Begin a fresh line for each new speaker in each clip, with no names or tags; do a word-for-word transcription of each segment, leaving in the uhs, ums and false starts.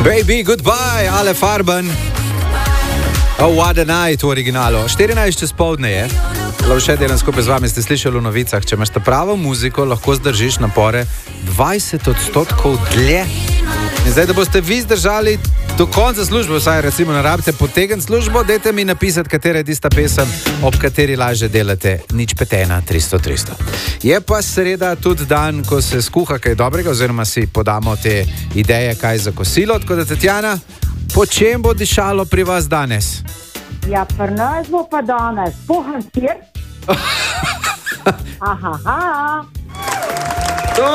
Baby, goodbye, Ale Farben. Oh, what a night v originalu. štirinajst čez poldne je. Lovše delam skupaj z vami, ste slišali v novicah. Če imaš ta pravo muziko, lahko zdržiš napore dvajset odstotkov dlje. In zdaj, da boste vi zdržali do konca službe, vsaj recimo ne rabite potegn službo, dajte mi napisati, katera je tista pesem, ob kateri lažje delate. Nič pet ena tristo tristo. Je pa sreda tudi dan, ko se skuha kaj dobrega, oziroma si podamo te ideje, kaj za kosilo. Tako da, Tatjana, po čem bo dišalo pri vas danes?
Ja, pri nas bo pa danes pohan sir. Aha.
To?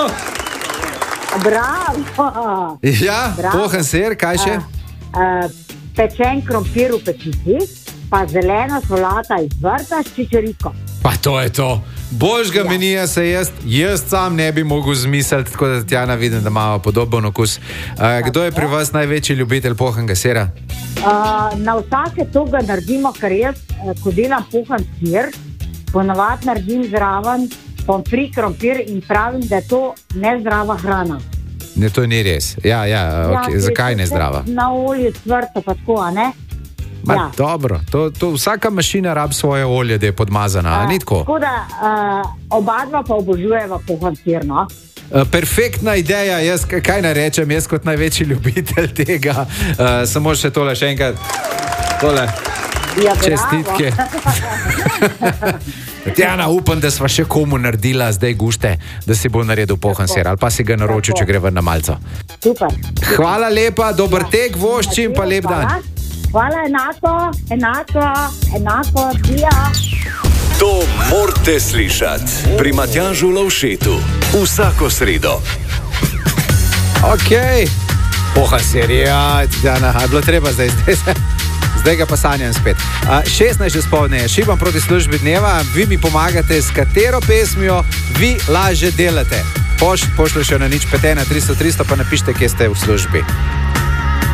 Bravo.
Ja, pohan sir, kaj še?
Uh, uh, pečen krompir v pečici, pa zelena solata iz vrta s čičeriko.
Pa to je to. Božga ja. menija se jaz, jaz sam ne bi mogel zmisliti, tako da Tatjana vidim, da ima podoben okus. Uh, kdo je pri vas največji ljubitelj pohanga sira?
Uh, na vsake toga naredimo, ker jaz, ko delam pohan sir, ponavadi naredim zraven pompri krompir in pravim, da je to nezdrava hrana.
Ne, to ni res. Ja, ja, okay. ja zakaj nezdrava?
Na olju cvrto pa tako, a ne?
Ma,
ja.
Dobro, to, to, vsaka mašina rab svoje olje, da je podmazana, uh, ni tako?
Tako da uh, oba dva pa obožujeva pohan sir, no?
Uh, perfektna ideja, jaz kaj naj rečem, jaz kot največji ljubitelj tega, uh, samo še tole, še enkrat, tole,
ja,
čestitke. Tatjana, upam, da sva še komu naredila zdaj gušte, da si bo naredil pohan sir, ali pa si ga naročil, če gre ven na malco.
Super.
Hvala lepa, dober
ja.
tek, voščim, pa lep dan.
Hvala, enako, enako, enako, dija.
To morate slišati pri Matjažu Lovšetu vsako sredo.
Ok, pohan sir, ja, Tatjana, je bilo treba zdaj, zdaj se... Zdaj ga pa sanjam spet. Uh, šestnajst že spolne je, šibam proti službi dneva, vi mi pomagate, s katero pesmijo vi lažje delate. Poš, pošli še na nič pet ena tristo tristo, pa napište, kje ste v službi.